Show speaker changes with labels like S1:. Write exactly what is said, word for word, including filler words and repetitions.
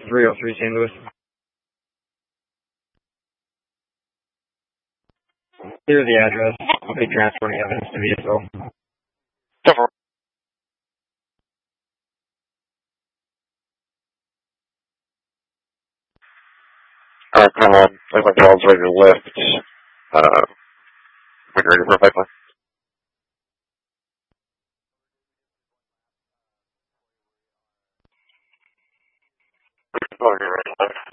S1: three oh three Saint Louis. Here's the address. I'll be transporting evidence to V S O. Alright, come on. Looks like Paul's ready to lift. Uh, when you're ready for a pipeline. Oh, you're ready to lift.